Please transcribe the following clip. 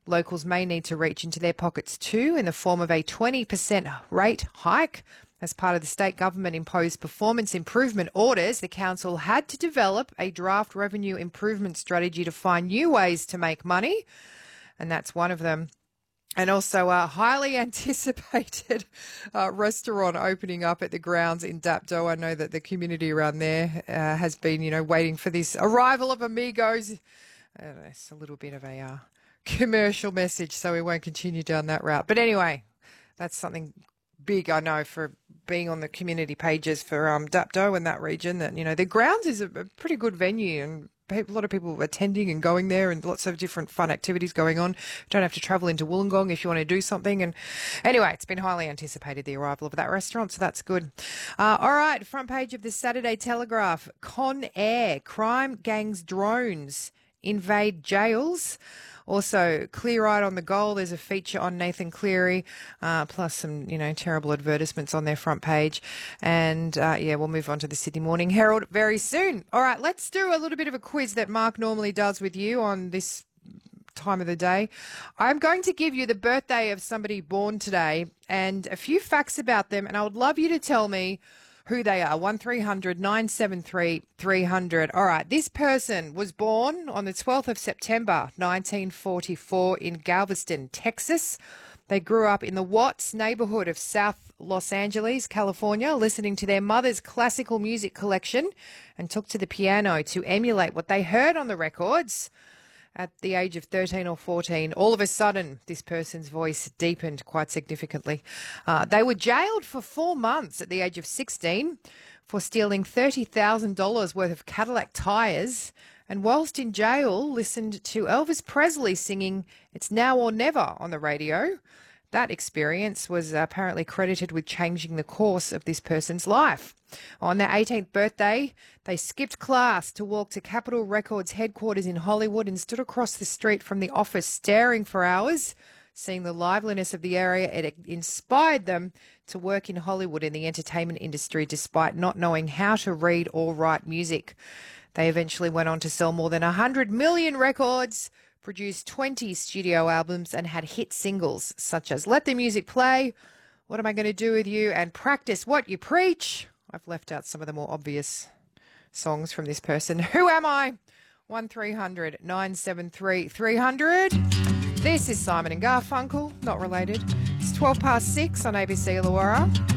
Locals may need to reach into their pockets too in the form of a 20% rate hike. As part of the state government-imposed performance improvement orders, the council had to develop a draft revenue improvement strategy to find new ways to make money, and that's one of them. And also a highly anticipated restaurant opening up at the grounds in Dapto. I know that the community around there has been, waiting for this arrival of Amigos. It's a little bit of a commercial message, so we won't continue down that route. But anyway, that's something big, I know, for being on the community pages for Dapto and that region, that, the grounds is a pretty good venue, and a lot of people attending and going there, and lots of different fun activities going on. Don't have to travel into Wollongong if you want to do something. And anyway, it's been highly anticipated, the arrival of that restaurant, so that's good. All right, front page of the Saturday Telegraph. Con Air, crime gangs drones invade jails. Also, Clear Eyed on the Goal. There's a feature on Nathan Cleary, plus some, terrible advertisements on their front page. And, we'll move on to the Sydney Morning Herald very soon. All right, let's do a little bit of a quiz that Mark normally does with you on this time of the day. I'm going to give you the birthday of somebody born today and a few facts about them, and I would love you to tell me who they are. 1300 973 300. All right, this person was born on the 12th of September 1944 in Galveston, Texas. They grew up in the Watts neighborhood of South Los Angeles, California, listening to their mother's classical music collection, and took to the piano to emulate what they heard on the records. At the age of 13 or 14, all of a sudden, this person's voice deepened quite significantly. They were jailed for 4 months at the age of 16 for stealing $30,000 worth of Cadillac tyres, and whilst in jail, listened to Elvis Presley singing "It's Now or Never" on the radio. That experience was apparently credited with changing the course of this person's life. On their 18th birthday, they skipped class to walk to Capitol Records headquarters in Hollywood and stood across the street from the office staring for hours. Seeing the liveliness of the area, it inspired them to work in Hollywood in the entertainment industry despite not knowing how to read or write music. They eventually went on to sell more than 100 million records, produced 20 studio albums, and had hit singles such as Let the Music Play, What Am I Going to Do With You, and Practice What You Preach. I've left out some of the more obvious songs from this person. Who am I? 1300 973 300. This is Simon and Garfunkel, not related. It's 6:12 on ABC Illawarra.